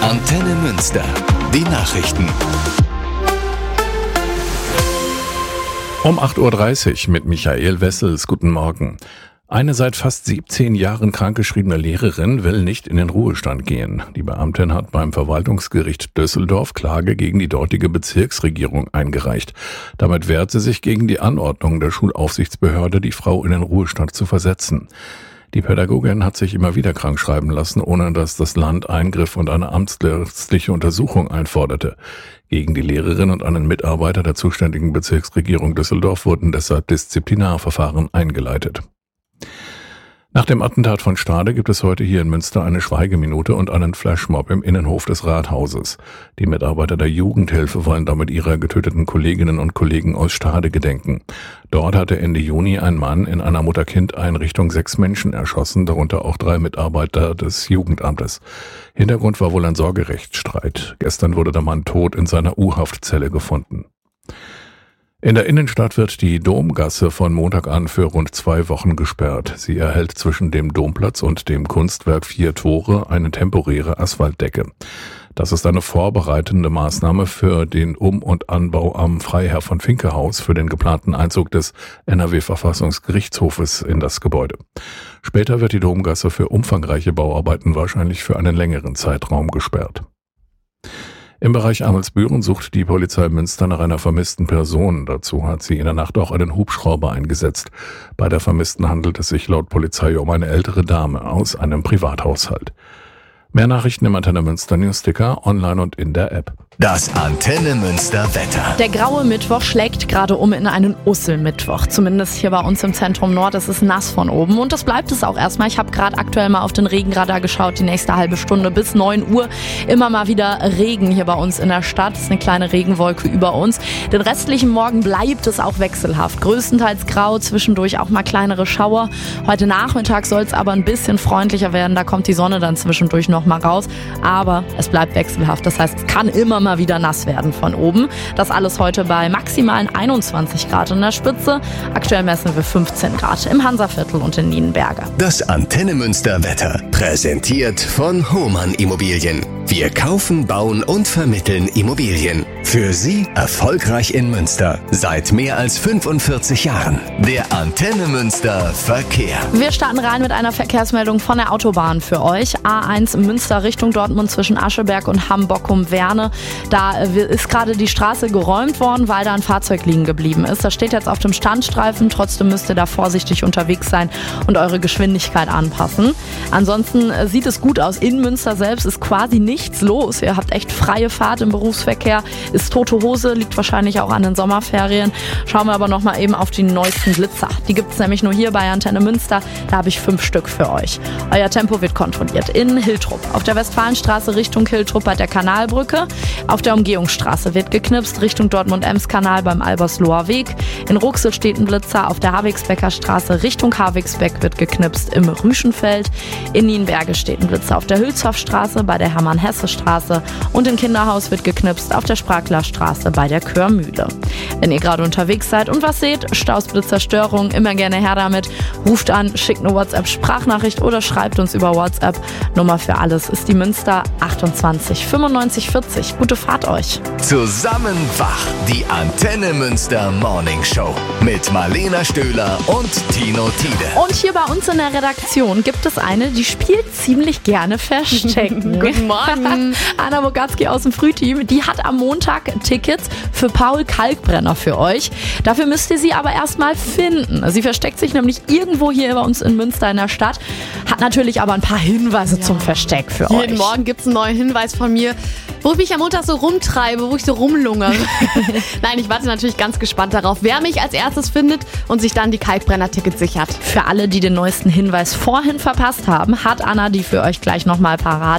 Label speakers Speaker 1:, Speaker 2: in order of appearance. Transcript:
Speaker 1: Antenne Münster. Die Nachrichten.
Speaker 2: Um 8.30 Uhr mit Michael Wessels. Guten Morgen. Eine seit fast 17 Jahren krankgeschriebene Lehrerin will nicht in den Ruhestand gehen. Die Beamtin hat beim Verwaltungsgericht Düsseldorf Klage gegen die dortige Bezirksregierung eingereicht. Damit wehrt sie sich gegen die Anordnung der Schulaufsichtsbehörde, die Frau in den Ruhestand zu versetzen. Die Pädagogin hat sich immer wieder krankschreiben lassen, ohne dass das Land Eingriff und eine amtsgerichtliche Untersuchung einforderte. Gegen die Lehrerin und einen Mitarbeiter der zuständigen Bezirksregierung Düsseldorf wurden deshalb Disziplinarverfahren eingeleitet. Nach dem Attentat von Stade gibt es heute hier in Münster eine Schweigeminute und einen Flashmob im Innenhof des Rathauses. Die Mitarbeiter der Jugendhilfe wollen damit ihrer getöteten Kolleginnen und Kollegen aus Stade gedenken. Dort hatte Ende Juni ein Mann in einer Mutter-Kind-Einrichtung 6 Menschen erschossen, darunter auch 3 Mitarbeiter des Jugendamtes. Hintergrund war wohl ein Sorgerechtsstreit. Gestern wurde der Mann tot in seiner U-Haftzelle gefunden. In der Innenstadt wird die Domgasse von Montag an für rund 2 Wochen gesperrt. Sie erhält zwischen dem Domplatz und dem Kunstwerk 4 Tore eine temporäre Asphaltdecke. Das ist eine vorbereitende Maßnahme für den Um- und Anbau am Freiherr von Vincke-Haus für den geplanten Einzug des NRW-Verfassungsgerichtshofes in das Gebäude. Später wird die Domgasse für umfangreiche Bauarbeiten wahrscheinlich für einen längeren Zeitraum gesperrt. Im Bereich Amelsbüren sucht die Polizei Münster nach einer vermissten Person. Dazu hat sie in der Nacht auch einen Hubschrauber eingesetzt. Bei der Vermissten handelt es sich laut Polizei um eine ältere Dame aus einem Privathaushalt. Mehr Nachrichten im Antenne Münster Newsticker, online und in der App.
Speaker 1: Das Antenne Münster Wetter.
Speaker 3: Der graue Mittwoch schlägt gerade um in einen Usselmittwoch. Zumindest hier bei uns im Zentrum Nord. Es ist nass von oben und das bleibt es auch erstmal. Ich habe gerade aktuell mal auf den Regenradar geschaut. Die nächste halbe Stunde bis 9 Uhr immer mal wieder Regen hier bei uns in der Stadt. Es ist eine kleine Regenwolke über uns. Den restlichen Morgen bleibt es auch wechselhaft. Größtenteils grau, zwischendurch auch mal kleinere Schauer. Heute Nachmittag soll es aber ein bisschen freundlicher werden. Da kommt die Sonne dann zwischendurch noch mal raus. Aber es bleibt wechselhaft. Das heißt, es kann immer mal wieder nass werden von oben. Das alles heute bei maximalen 21 Grad in der Spitze. Aktuell messen wir 15 Grad im Hansaviertel und in Nienberge.
Speaker 1: Das Antenne Münster Wetter. Präsentiert von Hohmann Immobilien. Wir kaufen, bauen und vermitteln Immobilien. Für Sie erfolgreich in Münster. Seit mehr als 45 Jahren. Der Antenne Münster Verkehr.
Speaker 3: Wir starten rein mit einer Verkehrsmeldung von der Autobahn für euch. A1 Münster Richtung Dortmund zwischen Ascheberg und Hamm-Bockum-Werne. Da ist gerade die Straße geräumt worden, weil da ein Fahrzeug liegen geblieben ist. Das steht jetzt auf dem Standstreifen. Trotzdem müsst ihr da vorsichtig unterwegs sein und eure Geschwindigkeit anpassen. Ansonsten sieht es gut aus. In Münster selbst ist quasi nichts los. Ihr habt echt freie Fahrt im Berufsverkehr. Ist tote Hose, liegt wahrscheinlich auch an den Sommerferien. Schauen wir aber noch mal eben auf die neuesten Blitzer. Die gibt es nämlich nur hier bei Antenne Münster. Da habe ich 5 Stück für euch. Euer Tempo wird kontrolliert in Hiltrup. Auf der Westfalenstraße Richtung Hiltrup bei der Kanalbrücke. Auf der Umgehungsstraße wird geknipst Richtung Dortmund-Ems-Kanal beim Albersloher Weg. In Ruxel steht ein Blitzer. Auf der Havigsbecker Straße Richtung Havigsbeck wird geknipst im Rüschenfeld. In Nienberge steht ein Blitzer auf der Hülshoffstraße bei der Hermann-Hesse-Straße. Und in Kinderhaus wird geknipst auf der Spraglerstraße bei der Körmühle. Wenn ihr gerade unterwegs seid und was seht, Staus, Blitzer, Störungen, immer gerne her damit. Ruft an, schickt eine WhatsApp-Sprachnachricht oder schreibt uns über WhatsApp. Nummer für alles ist die Münster 28 95 40. Gute Fahrt euch.
Speaker 1: Zusammen wach. Die Antenne Münster Morning Show. Mit Marlena Stöhler und Tino Tiede.
Speaker 3: Und hier bei uns in der Redaktion gibt es eine, die spielt ziemlich gerne Verstecken.
Speaker 4: Guten Morgen.
Speaker 3: Anna Bogatzki aus dem Frühteam, die hat am Montag Tickets für Paul Kalkbrenner für euch. Dafür müsst ihr sie aber erstmal finden. Sie versteckt sich nämlich irgendwo hier bei uns in Münster in der Stadt, hat natürlich aber ein paar Hinweise zum Versteck für euch.
Speaker 4: Jeden Morgen gibt es einen neuen Hinweis von mir, wo ich mich am Montag so rumtreibe, wo ich so rumlungere. Nein, ich warte natürlich ganz gespannt darauf, wer mich als erstes findet und sich dann die Kalkbrenner-Tickets sichert.
Speaker 3: Für alle, die den neuesten Hinweis vorhin verpasst haben, hat Anna die für euch gleich nochmal parat.